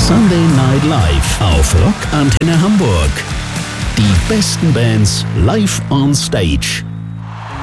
Sunday Night Live auf Rockantenne Hamburg. Die besten Bands live on stage.